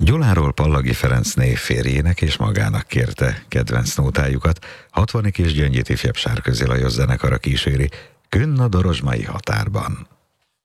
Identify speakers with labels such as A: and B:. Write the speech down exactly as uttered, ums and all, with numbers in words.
A: Gyuláról Pallagi Ferenc név férjének és magának kérte kedvenc nótájukat, hatvanik és Gyöngyit ifjabb Sárközi Lajos zenekara kíséri Könn a Dorozsmai határban.